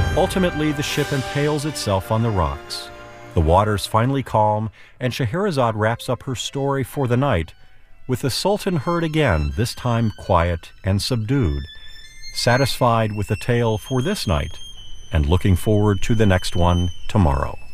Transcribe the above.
Ultimately, the ship impales itself on the rocks. The waters finally calm, and Scheherazade wraps up her story for the night, with the Sultan heard again, this time quiet and subdued, satisfied with the tale for this night, and looking forward to the next one tomorrow.